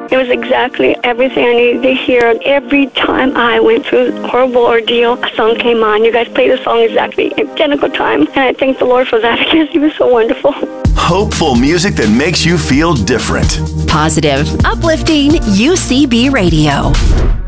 It was exactly everything I needed to hear. Every time I went through a horrible ordeal, a song came on. You guys played the song exactly identical time. And I thank the Lord for that because he was so wonderful. Hopeful music that makes you feel different. Positive, uplifting UCB Radio.